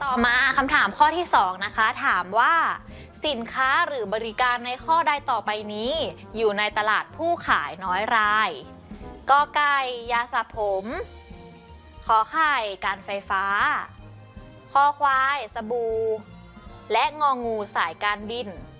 ต่อมาคำถามข้อที่2นะคะถามว่าสินค้าหรือบริการในข้อใดต่อไปนี้อยู่ในตลาดผู้ขายน้อยรายกไก่ยาสระผมขอไข่การไฟฟ้าคอควายสบู่และงองูสายการบิน